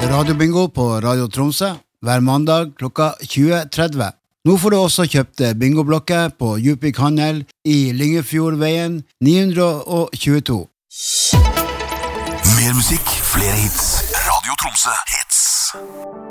radiobingo på Radio Tromsø hver mandag klokka 20:30. Nå får du også kjøpt bingoblokker på Djupvik Handel i Lyngefjordveien 922. Mer musikk, flere hits. Radio Tromsø Hits.